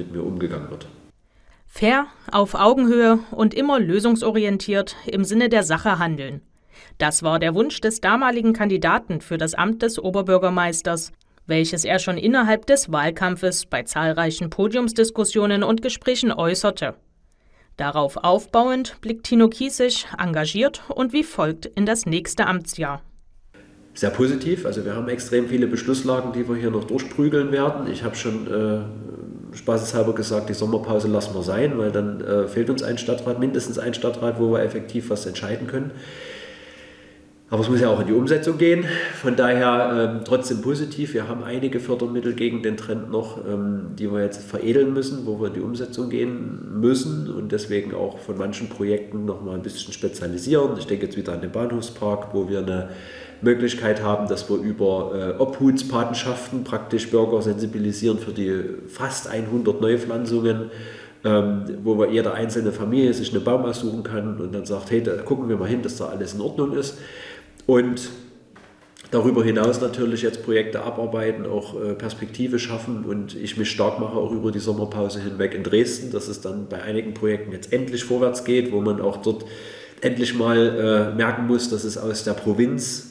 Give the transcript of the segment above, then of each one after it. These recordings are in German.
mit mir umgegangen wird. Fair, auf Augenhöhe und immer lösungsorientiert im Sinne der Sache handeln. Das war der Wunsch des damaligen Kandidaten für das Amt des Oberbürgermeisters, welches er schon innerhalb des Wahlkampfes bei zahlreichen Podiumsdiskussionen und Gesprächen äußerte. Darauf aufbauend blickt Tino Kiessig engagiert und wie folgt in das nächste Amtsjahr. Sehr positiv, also wir haben extrem viele Beschlusslagen, die wir hier noch durchprügeln werden. Ich habe schon spaßeshalber gesagt, die Sommerpause lassen wir sein, weil dann fehlt uns ein Stadtrat, mindestens ein Stadtrat, wo wir effektiv was entscheiden können. Aber es muss ja auch in die Umsetzung gehen, von daher trotzdem positiv. Wir haben einige Fördermittel gegen den Trend noch, die wir jetzt veredeln müssen, wo wir in die Umsetzung gehen müssen und deswegen auch von manchen Projekten noch mal ein bisschen spezialisieren. Ich denke jetzt wieder an den Bahnhofspark, wo wir eine Möglichkeit haben, dass wir über Obhutspatenschaften praktisch Bürger sensibilisieren für die fast 100 Neupflanzungen, wo jede einzelne Familie sich einen Baum aussuchen kann und dann sagt, hey, da gucken wir mal hin, dass da alles in Ordnung ist. Und darüber hinaus natürlich jetzt Projekte abarbeiten, auch Perspektive schaffen und ich mich stark mache auch über die Sommerpause hinweg in Dresden, dass es dann bei einigen Projekten jetzt endlich vorwärts geht, wo man auch dort endlich mal merken muss, dass es aus der Provinz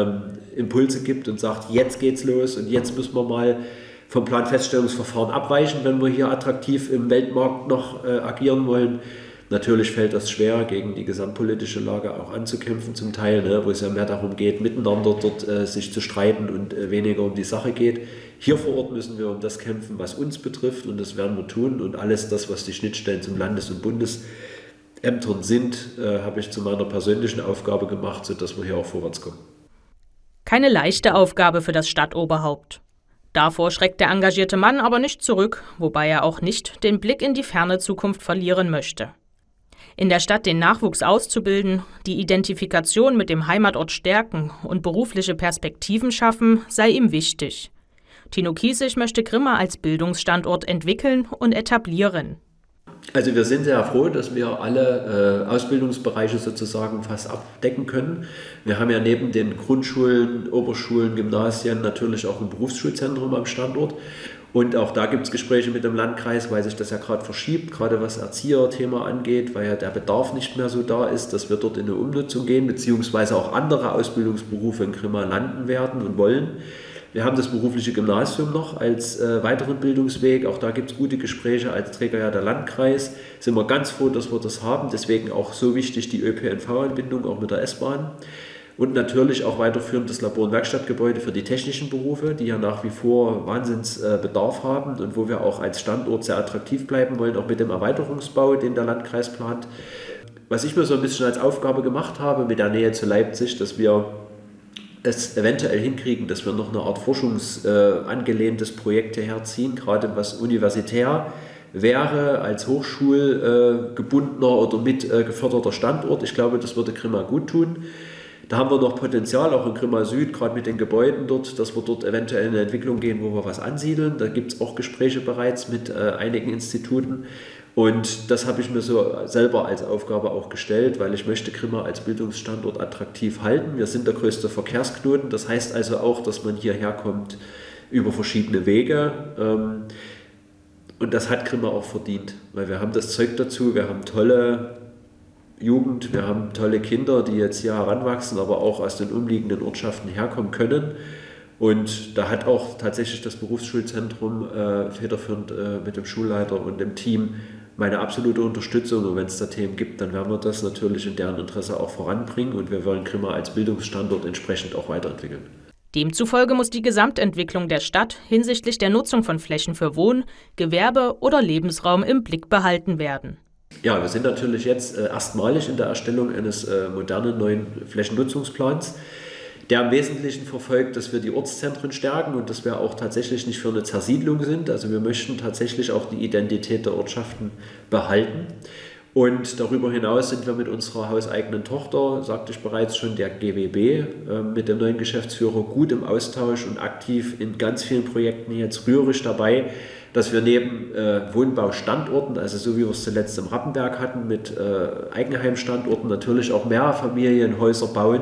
Impulse gibt und sagt, jetzt geht's los und jetzt müssen wir mal vom Planfeststellungsverfahren abweichen, wenn wir hier attraktiv im Weltmarkt noch agieren wollen. Natürlich fällt das schwer, gegen die gesamtpolitische Lage auch anzukämpfen zum Teil, ne, wo es ja mehr darum geht, miteinander dort sich zu streiten und weniger um die Sache geht. Hier vor Ort müssen wir um das kämpfen, was uns betrifft und das werden wir tun und alles das, was die Schnittstellen zum Landes- und Bundesämtern sind, habe ich zu meiner persönlichen Aufgabe gemacht, sodass wir hier auch vorwärts kommen. Keine leichte Aufgabe für das Stadtoberhaupt. Davor schreckt der engagierte Mann aber nicht zurück, wobei er auch nicht den Blick in die ferne Zukunft verlieren möchte. In der Stadt den Nachwuchs auszubilden, die Identifikation mit dem Heimatort stärken und berufliche Perspektiven schaffen, sei ihm wichtig. Tino Kiessig möchte Grimma als Bildungsstandort entwickeln und etablieren. Also wir sind sehr froh, dass wir alle Ausbildungsbereiche sozusagen fast abdecken können. Wir haben ja neben den Grundschulen, Oberschulen, Gymnasien natürlich auch ein Berufsschulzentrum am Standort. Und auch da gibt es Gespräche mit dem Landkreis, weil sich das ja gerade verschiebt, gerade was Erzieherthema angeht, weil ja der Bedarf nicht mehr so da ist, dass wir dort in eine Umnutzung gehen, beziehungsweise auch andere Ausbildungsberufe in Grimma landen werden und wollen. Wir haben das berufliche Gymnasium noch als weiteren Bildungsweg. Auch da gibt es gute Gespräche als Träger ja der Landkreis. Sind wir ganz froh, dass wir das haben. Deswegen auch so wichtig die ÖPNV-Anbindung, auch mit der S-Bahn. Und natürlich auch weiterführend das Labor- und Werkstattgebäude für die technischen Berufe, die ja nach wie vor Wahnsinnsbedarf haben und wo wir auch als Standort sehr attraktiv bleiben wollen, auch mit dem Erweiterungsbau, den der Landkreis plant. Was ich mir so ein bisschen als Aufgabe gemacht habe mit der Nähe zu Leipzig, dass wir es eventuell hinkriegen, dass wir noch eine Art forschungsangelehntes Projekt herziehen, gerade was universitär wäre, als hochschulgebundener oder mit geförderter Standort. Ich glaube, das würde Grimma gut tun. Da haben wir noch Potenzial, auch in Grimma Süd, gerade mit den Gebäuden dort, dass wir dort eventuell in eine Entwicklung gehen, wo wir was ansiedeln. Da gibt es auch Gespräche bereits mit einigen Instituten. Und das habe ich mir so selber als Aufgabe auch gestellt, weil ich möchte Grimma als Bildungsstandort attraktiv halten. Wir sind der größte Verkehrsknoten. Das heißt also auch, dass man hierher kommt über verschiedene Wege. Und das hat Grimma auch verdient, weil wir haben das Zeug dazu. Wir haben tolle Jugend, wir haben tolle Kinder, die jetzt hier heranwachsen, aber auch aus den umliegenden Ortschaften herkommen können. Und da hat auch tatsächlich das Berufsschulzentrum federführend mit dem Schulleiter und dem Team meine absolute Unterstützung. Und wenn es da Themen gibt, dann werden wir das natürlich in deren Interesse auch voranbringen. Und wir wollen Grimma als Bildungsstandort entsprechend auch weiterentwickeln. Demzufolge muss die Gesamtentwicklung der Stadt hinsichtlich der Nutzung von Flächen für Wohn-, Gewerbe- oder Lebensraum im Blick behalten werden. Ja, wir sind natürlich jetzt erstmalig in der Erstellung eines modernen neuen Flächennutzungsplans, der im Wesentlichen verfolgt, dass wir die Ortszentren stärken und dass wir auch tatsächlich nicht für eine Zersiedlung sind. Also wir möchten tatsächlich auch die Identität der Ortschaften behalten. Und darüber hinaus sind wir mit unserer hauseigenen Tochter, sagte ich bereits schon, der GWB, mit dem neuen Geschäftsführer gut im Austausch und aktiv in ganz vielen Projekten jetzt rührig dabei, dass wir neben Wohnbaustandorten, also so wie wir es zuletzt im Rappenberg hatten, mit Eigenheimstandorten natürlich auch Mehrfamilienhäuser bauen,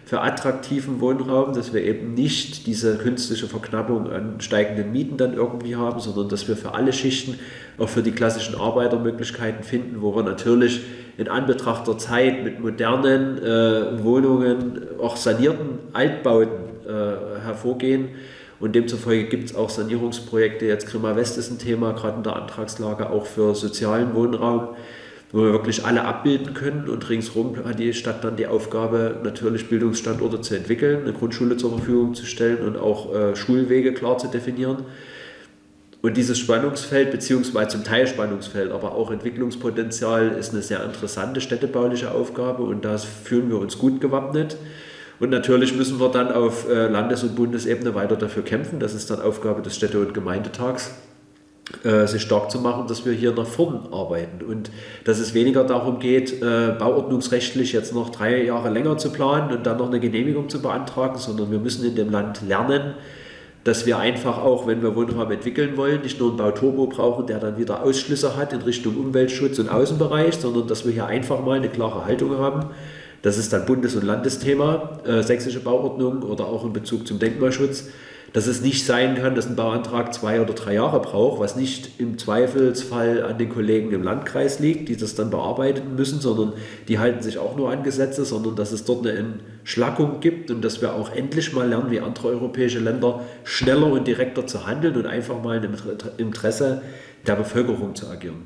für attraktiven Wohnraum, dass wir eben nicht diese künstliche Verknappung an steigenden Mieten dann irgendwie haben, sondern dass wir für alle Schichten, auch für die klassischen Arbeiter Möglichkeiten finden, wo wir natürlich in Anbetracht der Zeit mit modernen Wohnungen, auch sanierten Altbauten hervorgehen. Und demzufolge gibt es auch Sanierungsprojekte. Jetzt Grimma West ist ein Thema, gerade in der Antragslage, auch für sozialen Wohnraum, wo wir wirklich alle abbilden können. Und ringsherum hat die Stadt dann die Aufgabe, natürlich Bildungsstandorte zu entwickeln, eine Grundschule zur Verfügung zu stellen und auch Schulwege klar zu definieren. Und dieses Spannungsfeld, beziehungsweise zum Teil Spannungsfeld, aber auch Entwicklungspotenzial, ist eine sehr interessante städtebauliche Aufgabe und da fühlen wir uns gut gewappnet. Und natürlich müssen wir dann auf Landes- und Bundesebene weiter dafür kämpfen. Das ist dann Aufgabe des Städte- und Gemeindetags, sich stark zu machen, dass wir hier nach vorn arbeiten. Und dass es weniger darum geht, bauordnungsrechtlich jetzt noch 3 Jahre länger zu planen und dann noch eine Genehmigung zu beantragen, sondern wir müssen in dem Land lernen, dass wir einfach auch, wenn wir Wohnraum entwickeln wollen, nicht nur einen Bauturbo brauchen, der dann wieder Ausschlüsse hat in Richtung Umweltschutz und Außenbereich, sondern dass wir hier einfach mal eine klare Haltung haben. Das ist dann Bundes- und Landesthema, sächsische Bauordnung oder auch in Bezug zum Denkmalschutz, dass es nicht sein kann, dass ein Bauantrag 2 oder 3 Jahre braucht, was nicht im Zweifelsfall an den Kollegen im Landkreis liegt, die das dann bearbeiten müssen, sondern die halten sich auch nur an Gesetze, sondern dass es dort eine Entschlackung gibt und dass wir auch endlich mal lernen, wie andere europäische Länder, schneller und direkter zu handeln und einfach mal im Interesse der Bevölkerung zu agieren.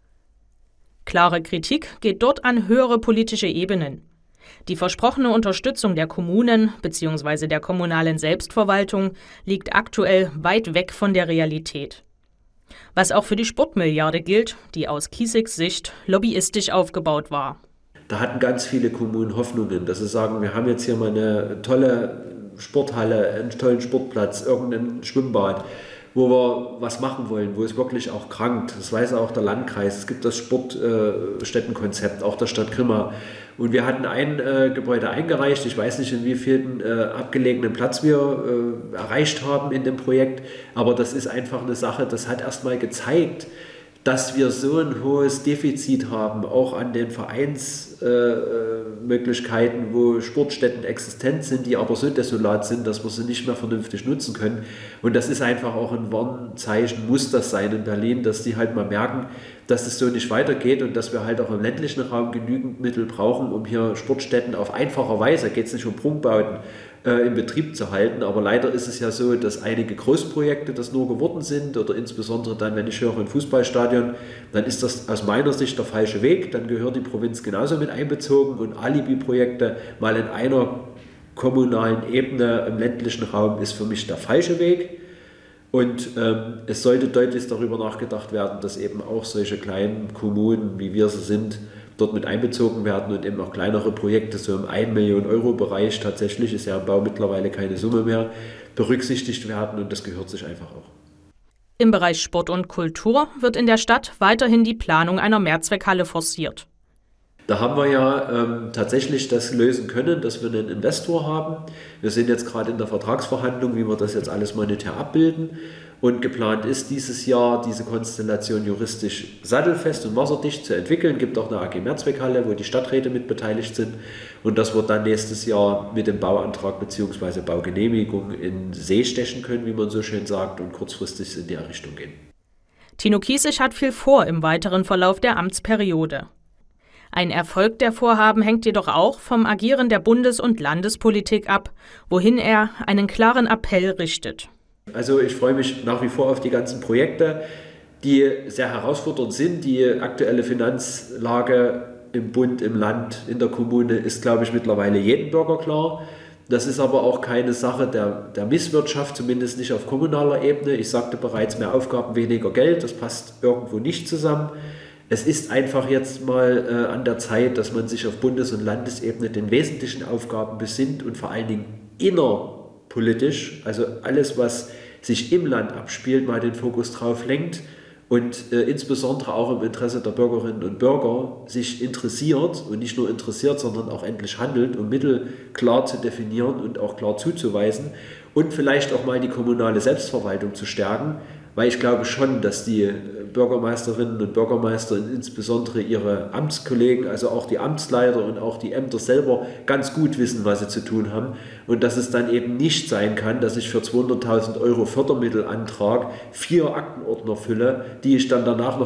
Klare Kritik geht dort an höhere politische Ebenen. Die versprochene Unterstützung der Kommunen bzw. der kommunalen Selbstverwaltung liegt aktuell weit weg von der Realität. Was auch für die Sportmilliarde gilt, die aus Kiesigs Sicht lobbyistisch aufgebaut war. Da hatten ganz viele Kommunen Hoffnungen, dass sie sagen, wir haben jetzt hier mal eine tolle Sporthalle, einen tollen Sportplatz, irgendein Schwimmbad, wo wir was machen wollen, wo es wirklich auch krankt. Das weiß auch der Landkreis. Es gibt das Sportstättenkonzept, auch der Stadt Grimma. Und wir hatten ein Gebäude eingereicht. Ich weiß nicht, in wievielten abgelegenen Platz wir erreicht haben in dem Projekt. Aber das ist einfach eine Sache, das hat erstmal gezeigt, dass wir so ein hohes Defizit haben, auch an den Vereinsmöglichkeiten, wo Sportstätten existent sind, die aber so desolat sind, dass wir sie nicht mehr vernünftig nutzen können. Und das ist einfach auch ein Warnzeichen, muss das sein in Berlin, dass die halt mal merken, dass es so nicht weitergeht und dass wir halt auch im ländlichen Raum genügend Mittel brauchen, um hier Sportstätten auf einfache Weise, geht es nicht um Prunkbauten, in Betrieb zu halten. Aber leider ist es ja so, dass einige Großprojekte das nur geworden sind oder insbesondere dann, wenn ich höre, ein Fußballstadion, dann ist das aus meiner Sicht der falsche Weg. Dann gehört die Provinz genauso mit einbezogen und Alibi-Projekte mal in einer kommunalen Ebene im ländlichen Raum ist für mich der falsche Weg. Und es sollte deutlich darüber nachgedacht werden, dass eben auch solche kleinen Kommunen, wie wir sie sind, dort mit einbezogen werden und eben auch kleinere Projekte so im 1 Million Euro Bereich, tatsächlich ist ja im Bau mittlerweile keine Summe mehr, berücksichtigt werden und das gehört sich einfach auch. Im Bereich Sport und Kultur wird in der Stadt weiterhin die Planung einer Mehrzweckhalle forciert. Da haben wir ja tatsächlich das lösen können, dass wir einen Investor haben. Wir sind jetzt gerade in der Vertragsverhandlung, wie wir das jetzt alles monetär abbilden. Und geplant ist dieses Jahr, diese Konstellation juristisch sattelfest und wasserdicht zu entwickeln. Es gibt auch eine AG Mehrzweckhalle, wo die Stadträte mit beteiligt sind. Und das wird dann nächstes Jahr mit dem Bauantrag bzw. Baugenehmigung in See stechen können, wie man so schön sagt, und kurzfristig in die Richtung gehen. Tino Kiesig hat viel vor im weiteren Verlauf der Amtsperiode. Ein Erfolg der Vorhaben hängt jedoch auch vom Agieren der Bundes- und Landespolitik ab, wohin er einen klaren Appell richtet. Also ich freue mich nach wie vor auf die ganzen Projekte, die sehr herausfordernd sind. Die aktuelle Finanzlage im Bund, im Land, in der Kommune ist, glaube ich, mittlerweile jedem Bürger klar. Das ist aber auch keine Sache der Misswirtschaft, zumindest nicht auf kommunaler Ebene. Ich sagte bereits, mehr Aufgaben, weniger Geld, das passt irgendwo nicht zusammen. Es ist einfach jetzt mal an der Zeit, dass man sich auf Bundes- und Landesebene den wesentlichen Aufgaben besinnt und vor allen Dingen innerpolitisch, also alles, was sich im Land abspielt, mal den Fokus drauf lenkt und insbesondere auch im Interesse der Bürgerinnen und Bürger sich interessiert und nicht nur interessiert, sondern auch endlich handelt, um Mittel klar zu definieren und auch klar zuzuweisen und vielleicht auch mal die kommunale Selbstverwaltung zu stärken, weil ich glaube schon, dass die Bürgermeisterinnen und Bürgermeister, insbesondere ihre Amtskollegen, also auch die Amtsleiter und auch die Ämter selber ganz gut wissen, was sie zu tun haben. Und dass es dann eben nicht sein kann, dass ich für 200.000 € Fördermittelantrag 4 Aktenordner fülle, die ich dann danach noch